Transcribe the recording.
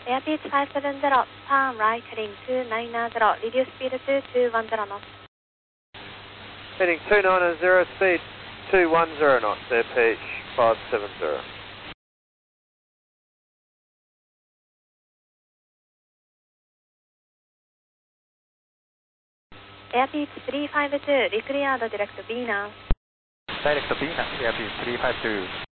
Airspeed 570, turn right heading 290, reduce speed to 210 knots. Heading 290, speed 210 knots, airpeach 570. Airspeed 352, declared direct B now. Direct B now, Airspeed 352.